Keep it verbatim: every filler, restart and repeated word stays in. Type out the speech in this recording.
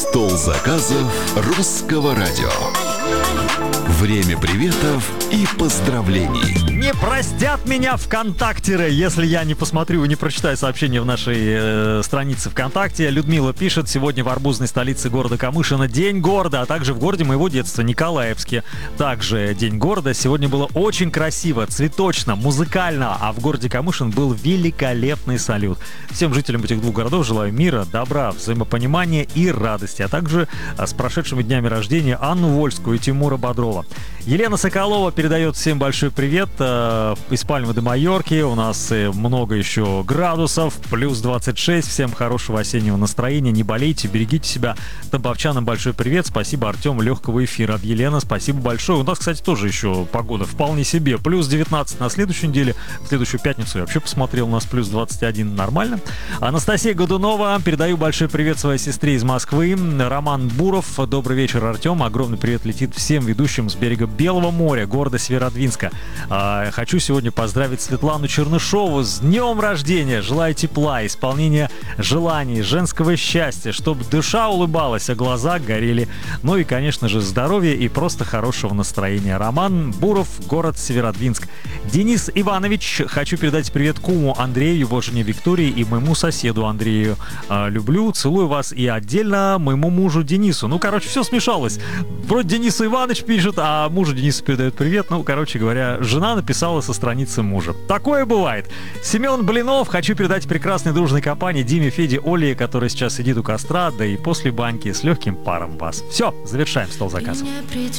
Стол заказов русского радио. Время приветов и поздравлений. Не простят меня ВКонтактеры, если я не посмотрю и не прочитаю сообщение в нашей э, странице ВКонтакте. Людмила пишет: сегодня в арбузной столице города Камышина День города, а также в городе моего детства Николаевске также День города. Сегодня было очень красиво, цветочно, музыкально, а в городе Камышин был великолепный салют. Всем жителям этих двух городов желаю мира, добра, взаимопонимания и радости, а также с прошедшими днями рождения Анну Вольскую и Тимура Бодрова. Елена Соколова передает всем большой привет э, из Пальмы до Майорки. У нас э, много еще градусов, плюс двадцать шесть. Всем хорошего осеннего настроения, не болейте, берегите себя. Тамбовчанам большой привет. Спасибо, Артем, легкого эфира. Елена, спасибо большое. У нас, кстати, тоже еще погода вполне себе. Плюс девятнадцать на следующей неделе. В следующую пятницу я вообще посмотрел, у нас плюс двадцать один, нормально. Анастасия Годунова, передаю большой привет своей сестре из Москвы. Роман Буров, добрый вечер, Артем. Огромный привет летит всем ведущим с берега Белого моря, города Северодвинска. А, хочу сегодня поздравить Светлану Чернышову с днем рождения. Желаю тепла, исполнения желаний, женского счастья, чтобы душа улыбалась, а глаза горели. Ну и, конечно же, здоровья и просто хорошего настроения. Роман Буров, город Северодвинск. Денис Иванович, хочу передать привет куму Андрею, его жене Виктории и моему соседу Андрею. А, люблю, целую вас и отдельно моему мужу Денису. Ну, короче, все смешалось. Вроде Денис Иванович пишет, а мужу Денису передает привет. Ну, короче говоря, жена написала со страницы мужа. Такое бывает. Семен Блинов, хочу передать прекрасной дружной компании Диме, Феде, Оле, который сейчас сидит у костра, да и после баньки с легким паром вас. Все, завершаем стол заказов. Ты не придешь,